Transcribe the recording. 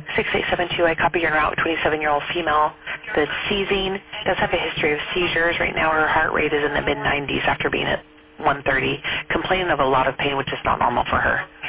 6872, I copy your route, 27-year-old female that's seizing, does have a history of seizures. Right now her heart rate is in the mid-90s after being at 130, complaining of a lot of pain, which is not normal for her.